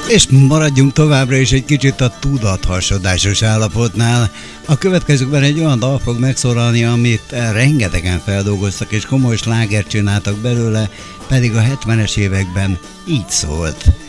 És maradjunk továbbra is egy kicsit a tudathasadásos állapotnál. A következőkben egy olyan dal fog megszólalni, amit rengetegen feldolgoztak, és komoly slágert csináltak belőle, pedig a 70-es években így szólt.